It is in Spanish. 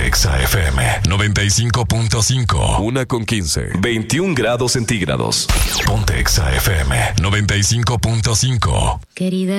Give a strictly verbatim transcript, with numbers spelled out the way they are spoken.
Exa F M noventa y cinco punto cinco. Una con quince. veintiún grados centígrados. Ponte Exa F M noventa y cinco punto cinco. Querida.